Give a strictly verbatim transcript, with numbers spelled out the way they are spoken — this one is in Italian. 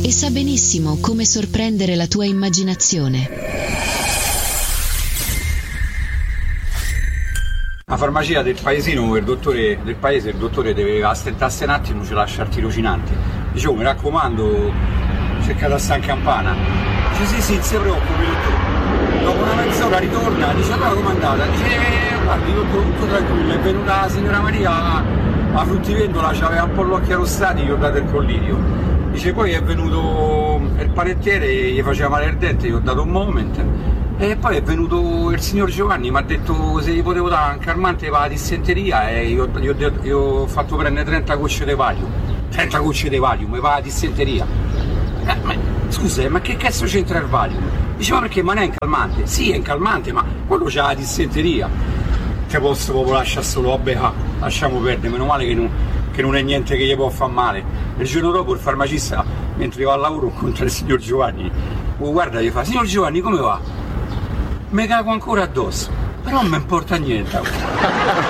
e sa benissimo come sorprendere la tua immaginazione. La farmacia del paesino, il dottore del paese, il dottore deve astentarsi un attimo, ce lascia il tirocinante. Dicevo, mi raccomando, cercate a San Campana. Dice sì sì, non si preoccupi dottore. Dopo una mezz'ora ritorna, dice allora com'è andata? Dice guardi dottore, tutto tranquillo, è venuta la signora Maria, la fruttivendola, c'aveva un po' l'occhio arrossati, gli ho dato il collirio. Dice poi è venuto il panettiere, gli faceva male il dente, gli ho dato un moment. E poi è venuto il signor Giovanni, mi ha detto se gli potevo dare un calmante per la dissenteria e io gli ho fatto prendere trenta gocce di Valium. trenta gocce di Valium per la dissenteria. Eh, ma, scusa, ma che cazzo c'entra il Valium? Dice ma perché? Ma non è un calmante? Sì, è un calmante, ma quello c'ha la dissenteria. Te posso proprio lasciare solo, vabbè, ah, lasciamo perdere, meno male che non, che non è niente che gli può far male. Il giorno dopo il farmacista, mentre va al lavoro, incontra il signor Giovanni. Oh, guarda, gli fa, signor Giovanni, come va? Mi cago ancora addosso, però non mi importa niente.